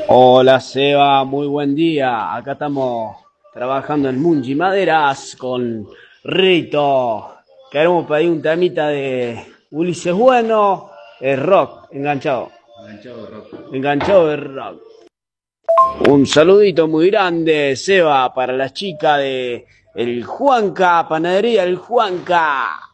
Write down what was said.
Hola Seba, muy buen día. Acá estamos trabajando en Mungi Maderas con Rito. Queremos pedir un temita de Ulises Bueno, el rock, enganchado. Enganchado de rock. Enganchado de rock. Un saludito muy grande, Seba, para la chica de el Juanca, Panadería El Juanca.